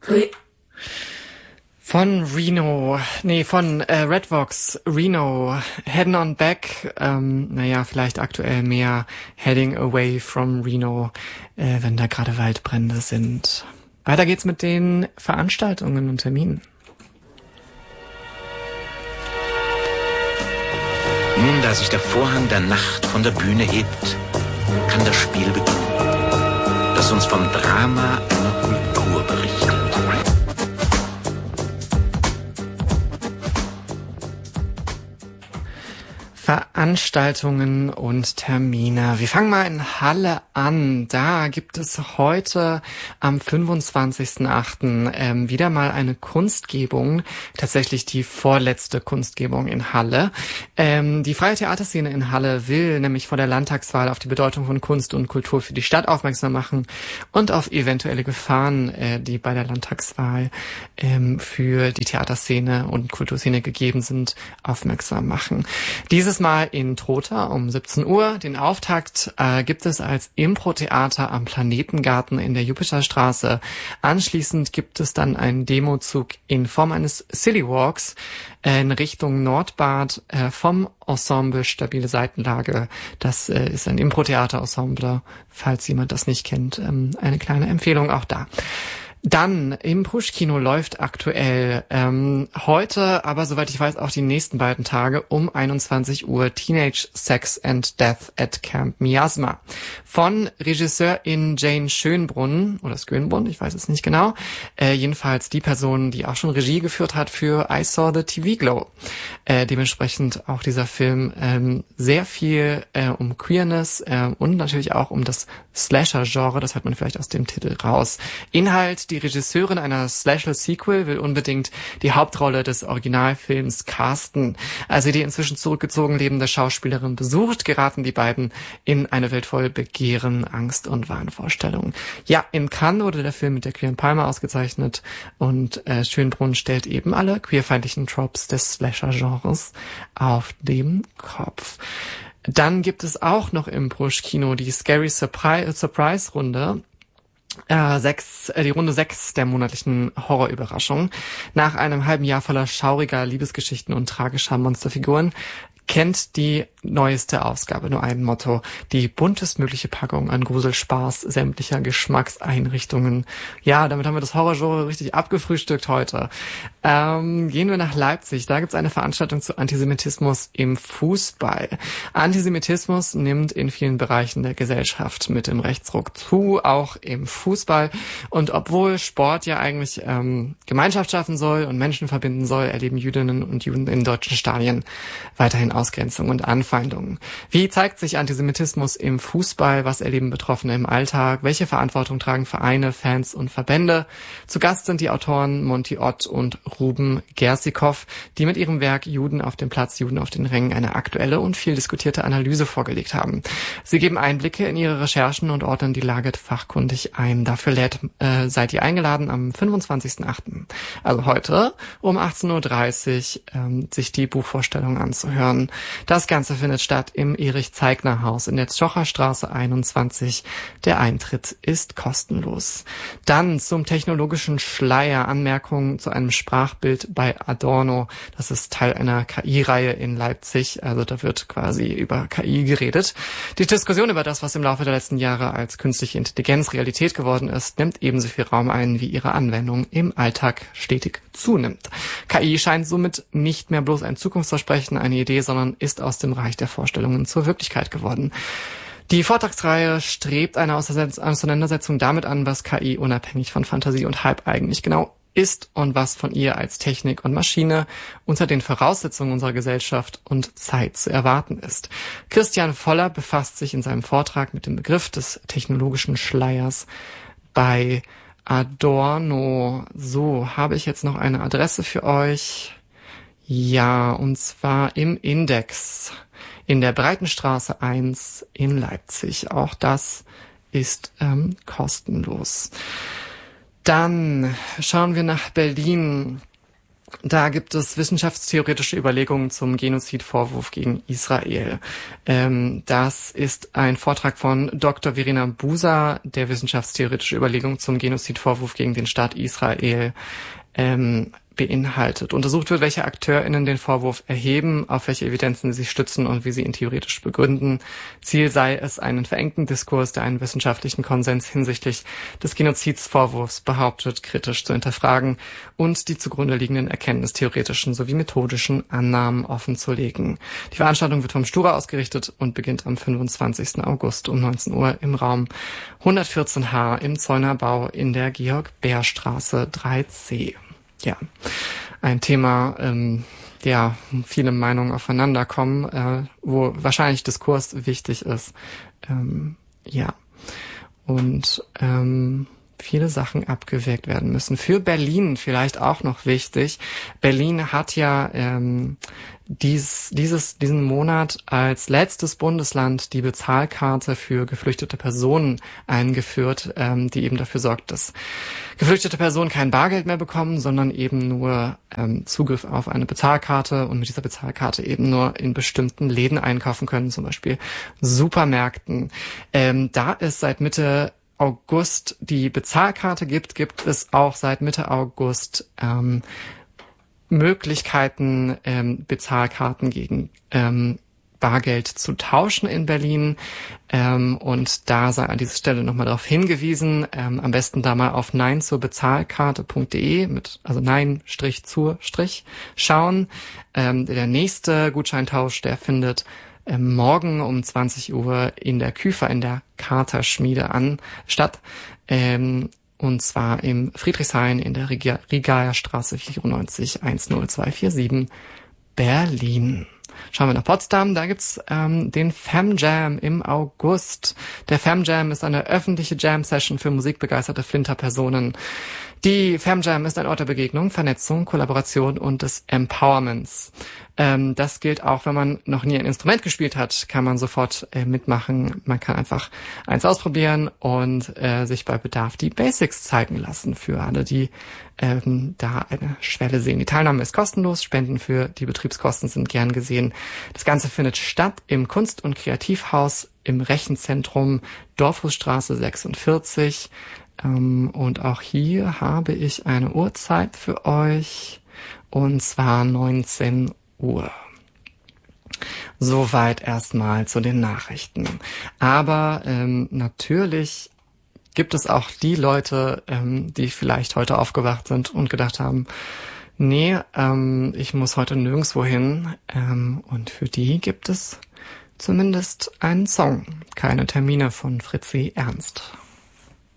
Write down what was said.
Von Redvox, Reno, Heading on Back, vielleicht aktuell mehr Heading Away from Reno, wenn da gerade Waldbrände sind. Weiter geht's mit den Veranstaltungen und Terminen. Nun, da sich der Vorhang der Nacht von der Bühne hebt, kann das Spiel beginnen, das uns vom Drama einer Kultur berichtet. Veranstaltungen und Termine. Wir fangen mal in Halle an. Da gibt es heute am 25.08. Wieder mal eine Kunstgebung, tatsächlich die vorletzte Kunstgebung in Halle. Die freie Theaterszene in Halle will nämlich vor der Landtagswahl auf die Bedeutung von Kunst und Kultur für die Stadt aufmerksam machen und auf eventuelle Gefahren, die bei der Landtagswahl für die Theaterszene und Kulturszene gegeben sind, aufmerksam machen. Dieses Mal in Trotha um 17 Uhr. Den Auftakt gibt es als Impro-Theater am Planetengarten in der Jupiterstraße. Anschließend gibt es dann einen Demozug in Form eines Silly Walks in Richtung Nordbad vom Ensemble Stabile Seitenlage. Das ist ein Impro-Theater-Ensemble, falls jemand das nicht kennt. Eine kleine Empfehlung auch da. Dann im Push-Kino läuft aktuell heute, aber soweit ich weiß auch die nächsten beiden Tage um 21 Uhr Teenage Sex and Death at Camp Miasma von Regisseurin Jane Schönbrunn oder Skönbrunn, ich weiß es nicht genau. Jedenfalls die Person, die auch schon Regie geführt hat für I Saw the TV Glow. Dementsprechend auch dieser Film sehr viel um Queerness und natürlich auch um das Slasher-Genre, das hört man vielleicht aus dem Titel raus. Inhalt: Die Regisseurin einer Slasher-Sequel will unbedingt die Hauptrolle des Originalfilms casten. Als sie die inzwischen zurückgezogen lebende Schauspielerin besucht, geraten die beiden in eine Welt voll Begehren, Angst und Wahnvorstellungen. Ja, in Cannes wurde der Film mit der Queeren Palme ausgezeichnet und Schönbrunn stellt eben alle queerfeindlichen Tropes des Slasher-Genres auf den Kopf. Dann gibt es auch noch im Push-Kino die Scary Surprise-Runde. Die Runde 6 der monatlichen Horrorüberraschung. Nach einem halben Jahr voller schauriger Liebesgeschichten und tragischer Monsterfiguren kennt die neueste Ausgabe nur ein Motto: die buntestmögliche Packung an Gruselspaß sämtlicher Geschmackseinrichtungen. Ja, damit haben wir das Horrorgenre richtig abgefrühstückt heute. Gehen wir nach Leipzig. Da gibt's eine Veranstaltung zu Antisemitismus im Fußball. Antisemitismus nimmt in vielen Bereichen der Gesellschaft mit dem Rechtsruck zu, auch im Fußball. Und obwohl Sport ja eigentlich Gemeinschaft schaffen soll und Menschen verbinden soll, erleben Jüdinnen und Juden in deutschen Stadien weiterhin Ausgrenzung und Anfeindungen. Wie zeigt sich Antisemitismus im Fußball? Was erleben Betroffene im Alltag? Welche Verantwortung tragen Vereine, Fans und Verbände? Zu Gast sind die Autoren Monty Ott und Ruben Gersikow, die mit ihrem Werk Juden auf dem Platz, Juden auf den Rängen eine aktuelle und viel diskutierte Analyse vorgelegt haben. Sie geben Einblicke in ihre Recherchen und ordnen die Lage fachkundig ein. Dafür seid ihr eingeladen am 25.08., also heute um 18.30 Uhr, sich die Buchvorstellung anzuhören. Das Ganze findet statt im Erich-Zeigner-Haus in der Zocherstraße 21. Der Eintritt ist kostenlos. Dann zum technologischen Schleier, Anmerkungen zu einem Sprachbild bei Adorno. Das ist Teil einer KI-Reihe in Leipzig. Also da wird quasi über KI geredet. Die Diskussion über das, was im Laufe der letzten Jahre als künstliche Intelligenz Realität geworden ist, nimmt ebenso viel Raum ein, wie ihre Anwendung im Alltag stetig zunimmt. KI scheint somit nicht mehr bloß ein Zukunftsversprechen, eine Idee, sondern ist aus dem Reich der Vorstellungen zur Wirklichkeit geworden. Die Vortragsreihe strebt eine Auseinandersetzung damit an, was KI unabhängig von Fantasie und Hype eigentlich genau ist und was von ihr als Technik und Maschine unter den Voraussetzungen unserer Gesellschaft und Zeit zu erwarten ist. Christian Voller befasst sich in seinem Vortrag mit dem Begriff des technologischen Schleiers bei Adorno. So, habe ich jetzt noch eine Adresse für euch? Ja, und zwar im Index in der Breitenstraße 1 in Leipzig. Auch das ist kostenlos. Dann schauen wir nach Berlin. Da gibt es wissenschaftstheoretische Überlegungen zum Genozidvorwurf gegen Israel. Das ist ein Vortrag von Dr. Verena Buser, der wissenschaftstheoretische Überlegungen zum Genozidvorwurf gegen den Staat Israel beinhaltet. Untersucht wird, welche AkteurInnen den Vorwurf erheben, auf welche Evidenzen sie sich stützen und wie sie ihn theoretisch begründen. Ziel sei es, einen verengten Diskurs, der einen wissenschaftlichen Konsens hinsichtlich des Genozidsvorwurfs behauptet, kritisch zu hinterfragen und die zugrunde liegenden erkenntnistheoretischen sowie methodischen Annahmen offenzulegen. Die Veranstaltung wird vom Stura ausgerichtet und beginnt am 25. August um 19 Uhr im Raum 114H im Zeunerbau in der Georg-Bär-Straße 3C. Ja, ein Thema, viele Meinungen aufeinander kommen, wo wahrscheinlich Diskurs wichtig ist. Viele Sachen abgewägt werden müssen. Für Berlin vielleicht auch noch wichtig. Berlin hat ja diesen Monat als letztes Bundesland die Bezahlkarte für geflüchtete Personen eingeführt, die eben dafür sorgt, dass geflüchtete Personen kein Bargeld mehr bekommen, sondern eben nur Zugriff auf eine Bezahlkarte und mit dieser Bezahlkarte eben nur in bestimmten Läden einkaufen können, zum Beispiel Supermärkten. Da es seit Mitte August die Bezahlkarte gibt es auch seit Mitte August Möglichkeiten, Bezahlkarten gegen Bargeld zu tauschen in Berlin. Und da sei an dieser Stelle nochmal darauf hingewiesen, am besten da mal auf neinzurbezahlkarte.de also Nein-zur- schauen. Der nächste Gutscheintausch, der findet morgen um 20 Uhr in der Küfer in der Katerschmiede statt. Und zwar im Friedrichshain in der Rigaer Straße 94 10247 Berlin. Schauen wir nach Potsdam, da gibt's den FemJam im August. Der FemJam ist eine öffentliche Jam-Session für musikbegeisterte Flinterpersonen. Die FemJam ist ein Ort der Begegnung, Vernetzung, Kollaboration und des Empowerments. Das gilt auch, wenn man noch nie ein Instrument gespielt hat, kann man sofort mitmachen. Man kann einfach eins ausprobieren und sich bei Bedarf die Basics zeigen lassen für alle, die da eine Schwelle sehen. Die Teilnahme ist kostenlos, Spenden für die Betriebskosten sind gern gesehen. Das Ganze findet statt im Kunst- und Kreativhaus im Rechenzentrum Dorfhusstraße 46. Und auch hier habe ich eine Uhrzeit für euch, und zwar 19 Uhr. Soweit erstmal zu den Nachrichten. Aber natürlich gibt es auch die Leute, die vielleicht heute aufgewacht sind und gedacht haben, nee, ich muss heute nirgendwo hin. Und für die gibt es zumindest einen Song. Keine Termine von Fritzi Ernst.